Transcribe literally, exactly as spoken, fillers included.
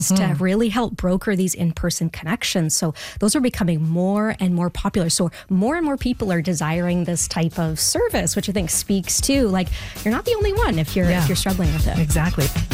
to really help broker these in-person connections. So those are becoming more and more popular. So more and more people are desiring this type of service, which I think speaks to, like, you're not the only one if you're Yeah. if you're struggling with it. Exactly.